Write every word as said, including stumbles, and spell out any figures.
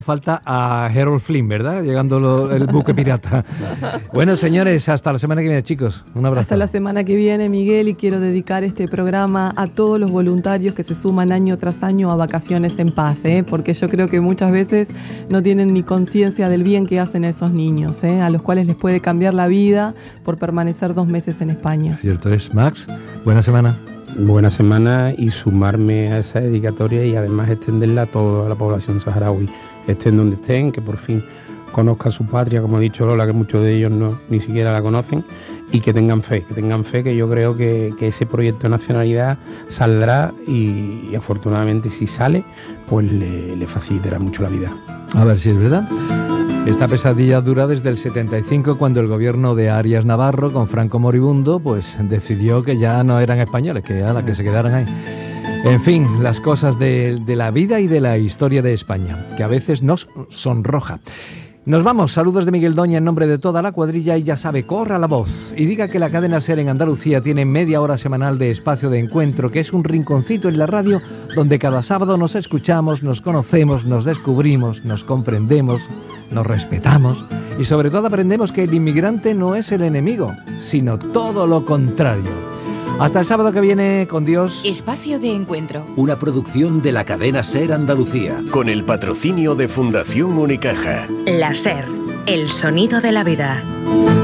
Falta a Harold Flynn, ¿verdad? Llegando lo, el buque pirata. Bueno, señores, hasta la semana que viene, chicos. Un abrazo. Hasta la semana que viene, Miguel, y quiero dedicar este programa a todos los voluntarios que se suman año tras año a Vacaciones en Paz, ¿eh? Porque yo creo que muchas veces no tienen ni conciencia del bien que hacen esos niños, ¿eh? A los cuales les puede cambiar la vida por permanecer dos meses en España. Cierto es. Max, buena semana. Buena semana y sumarme a esa dedicatoria y además extenderla a toda la población saharaui. Estén donde estén, que por fin conozcan su patria, como ha dicho Lola, que muchos de ellos no, ni siquiera la conocen, y que tengan fe, que tengan fe, que yo creo que, que ese proyecto de nacionalidad saldrá y, y afortunadamente si sale, pues le, le facilitará mucho la vida. A ver si es verdad. Esta pesadilla dura desde el setenta y cinco, cuando el gobierno de Arias Navarro, con Franco moribundo, pues decidió que ya no eran españoles, que a la que se quedaran ahí. En fin, las cosas de, de la vida y de la historia de España, que a veces nos sonroja. Nos vamos, saludos de Miguel Doña en nombre de toda la cuadrilla, y ya sabe, corra la voz y diga que la cadena SER en Andalucía tiene media hora semanal de espacio de encuentro, que es un rinconcito en la radio donde cada sábado nos escuchamos, nos conocemos, nos descubrimos, nos comprendemos, nos respetamos y sobre todo aprendemos que el inmigrante no es el enemigo, sino todo lo contrario. Hasta el sábado que viene, con Dios. Espacio de encuentro. Una producción de la cadena SER Andalucía. Con el patrocinio de Fundación Unicaja. La SER, el sonido de la vida.